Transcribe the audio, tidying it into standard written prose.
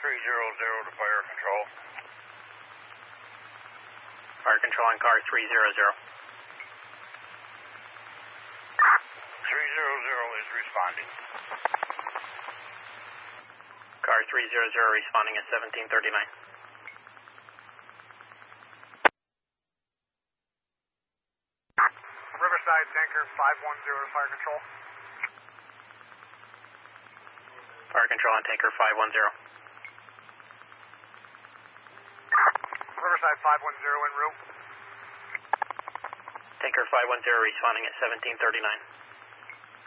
300 to fire control. Fire control on car 300. 300 is responding. Car 300 responding at 1739. Riverside tanker 510 to fire control. Fire control on tanker 510. Riverside 510 en route. Tanker 510 responding at 1739.